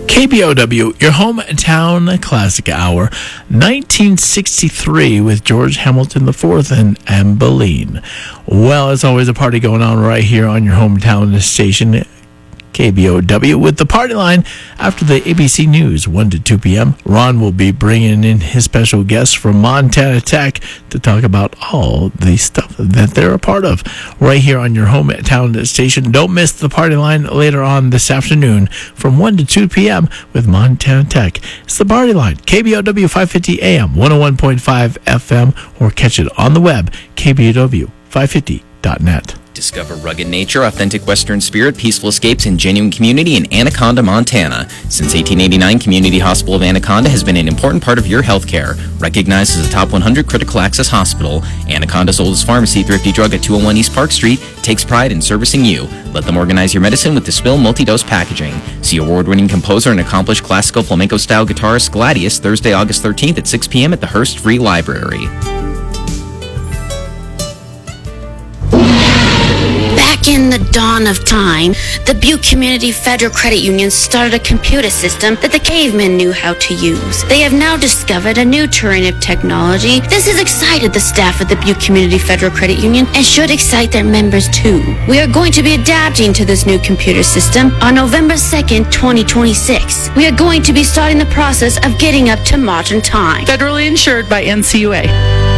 KBOW, your hometown classic hour, 1963 with George Hamilton IV and Anne Boleyn. Well, it's always a party going on right here on your hometown station, KBOW, with the party line after the ABC News, 1 to 2 p.m. Ron will be bringing in his special guests from Montana Tech to talk about all the stuff that they're a part of right here on your hometown station. Don't miss the party line later on this afternoon from 1 to 2 p.m. with Montana Tech. It's the party line, KBOW 550 AM, 101.5 FM, or catch it on the web, KBOW550.net. Discover rugged nature, authentic Western spirit, peaceful escapes, and genuine community in Anaconda, Montana. Since 1889, Community Hospital of Anaconda has been an important part of your healthcare. Recognized as a top 100 critical access hospital, Anaconda's oldest pharmacy, Thrifty Drug at 201 East Park Street, takes pride in servicing you. Let them organize your medicine with the Spill multi-dose packaging. See award-winning composer and accomplished classical flamenco-style guitarist Gladius Thursday, August 13th at 6 p.m. at the Hearst Free Library. Back in the dawn of time, the Butte Community Federal Credit Union started a computer system that the cavemen knew how to use. They have now discovered a new Turing technology. This has excited the staff at the Butte Community Federal Credit Union and should excite their members too. We are going to be adapting to this new computer system on November 2nd, 2026. We are going to be starting the process of getting up to modern time. Federally insured by NCUA.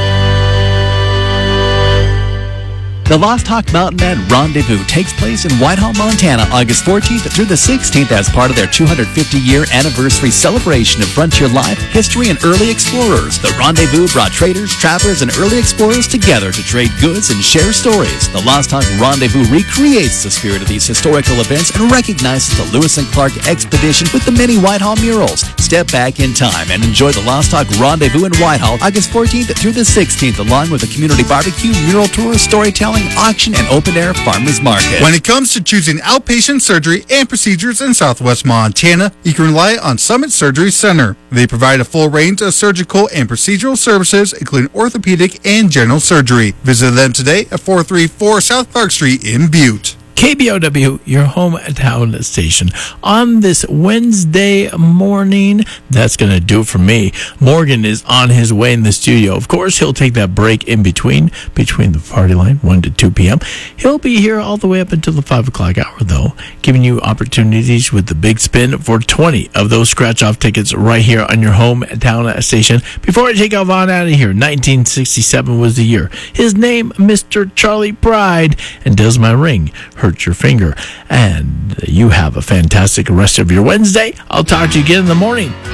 The Lost Hawk Mountain Men Rendezvous takes place in Whitehall, Montana, August 14th through the 16th as part of their 250-year anniversary celebration of frontier life, history, and early explorers. The Rendezvous brought traders, travelers, and early explorers together to trade goods and share stories. The Lost Hawk Rendezvous recreates the spirit of these historical events and recognizes the Lewis and Clark expedition with the many Whitehall murals. Step back in time and enjoy the Lost Hawk Rendezvous in Whitehall, August 14th through the 16th, along with a community barbecue, mural tour, storytelling, auction, and open-air farmers market. When it comes to choosing outpatient surgery and procedures in Southwest Montana, you can rely on Summit Surgery Center. They provide a full range of surgical and procedural services, including orthopedic and general surgery. Visit them today at 434 South Park Street in Butte. KBOW, your hometown station. On this Wednesday morning, that's going to do it for me. Morgan is on his way in the studio. Of course, he'll take that break in between the party line, 1 to 2 p.m. He'll be here all the way up until the 5 o'clock hour, though, giving you opportunities with the big spin for 20 of those scratch-off tickets right here on your hometown station. Before I take off on out of here, 1967 was the year. His name, Mr. Charlie Pride, and Does My Ring Hurt Your Finger? And you have a fantastic rest of your Wednesday. I'll talk to you again in the morning.